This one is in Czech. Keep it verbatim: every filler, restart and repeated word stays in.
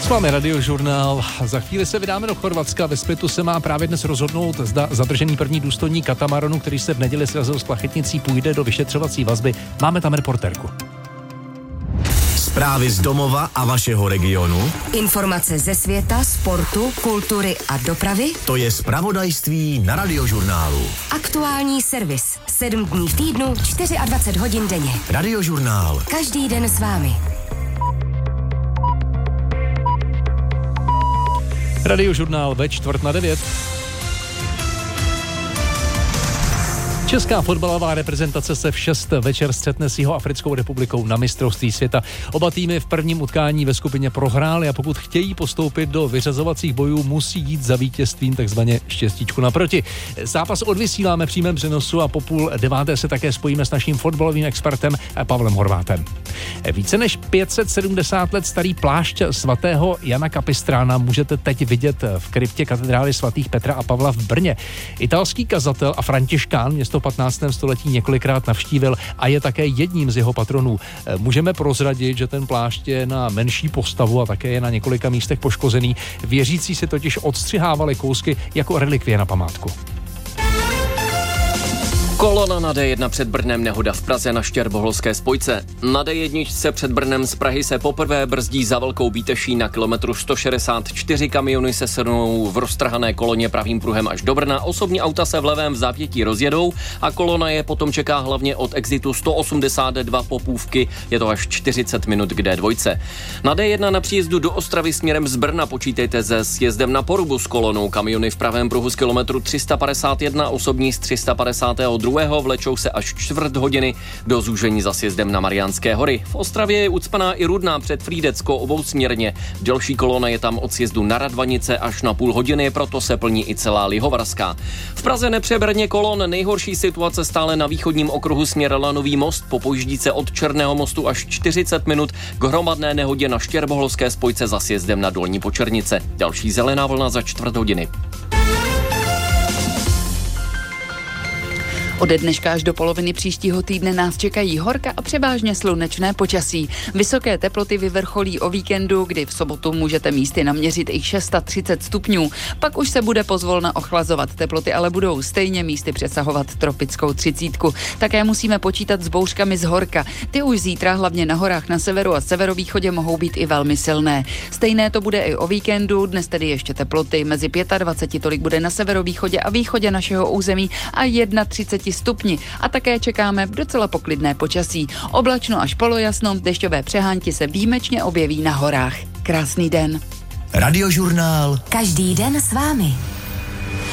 S vámi Radiožurnál. Za chvíli se vydáme do Chorvatska. Ve Splitu se má právě dnes rozhodnout, zda zadržený první důstojník katamaranu, který se v neděli srazil s plachetnicí, půjde do vyšetřovací vazby. Máme tam reportérku. Zprávy z domova a vašeho regionu. Informace ze světa, sportu, kultury a dopravy. To je zpravodajství na Radiožurnálu. Aktuální servis. Sedm dní v týdnu, dvacet čtyři hodin denně. Radiožurnál. Každý den s vámi. Radiožurnál ve čtvrt na devět. Česká fotbalová reprezentace se v šest večer střetne s Jihoafrickou republikou na mistrovství světa. Oba týmy v prvním utkání ve skupině prohrály a pokud chtějí postoupit do vyřazovacích bojů, musí jít za vítězstvím, takzvaně štěstíčku naproti. Zápas odvysíláme v přímém přenosu a po půl deváté se také spojíme s naším fotbalovým expertem Pavlem Horvátem. Více než pět set sedmdesát let starý plášť svatého Jana Kapistrána můžete teď vidět v kryptě katedrály svatých Petra a Pavla v Brně. Italský kazatel a františkán město v patnáctém století několikrát navštívil a je také jedním z jeho patronů. Můžeme prozradit, že ten plášť je na menší postavu a také je na několika místech poškozený. Věřící si totiž odstřihávali kousky jako relikvie na památku. Kolona na D jedna před Brnem, nehoda v Praze na Štěrboholské spojce. Na D jedna před Brnem z Prahy se poprvé brzdí za Velkou Bíteší na kilometru sto šedesát čtyři, kamiony se sunou v roztrhané koloně pravým pruhem až do Brna, osobní auta se v levém zápětí rozjedou a kolona je potom čeká hlavně od exitu sto osmdesát dva Popůvky, je to až čtyřicet minut k D dva. Na D jedna na příjezdu do Ostravy směrem z Brna počítejte se sjezdem na Porubu s kolonou, kamiony v pravém pruhu z kilometru tři sta padesát jedna, osobní z tři sta padesát dva vlečou se až čtvrt hodiny do zúžení za sjezdem na Mariánské hory. V Ostravě je ucpaná i Rudná před Frýdeckou obousměrně. Delší kolona je tam od sjezdu na Radvanice až na půl hodiny, proto se plní i celá Lihovarská. V Praze nepřeberně kolon, nejhorší situace stále na východním okruhu směr Lanový most, po Pojíždíce od Černého mostu až čtyřicet minut, k hromadné nehodě na Štěrboholské spojce za sjezdem na Dolní Počernice. Další zelená vlna za čtvrt hodiny. Ode dneška až do poloviny příštího týdne nás čekají horka a převážně slunečné počasí. Vysoké teploty vyvrcholí o víkendu, kdy v sobotu můžete místy naměřit i třicet šest stupňů. Pak už se bude pozvolna ochlazovat, teploty ale budou stejně místy přesahovat tropickou třicítku. Také musíme počítat s bouřkami z horka. Ty už zítra hlavně na horách na severu a severovýchodě mohou být i velmi silné. Stejné to bude i o víkendu, dnes tedy ještě teploty mezi dvacet pět, tolik bude na severovýchodě a východě našeho území a třicet jedna stupni a také čekáme docela poklidné počasí. Oblačno až polojasno, dešťové přehánky se výjimečně objeví na horách. Krásný den. Radiožurnál. Každý den s vámi.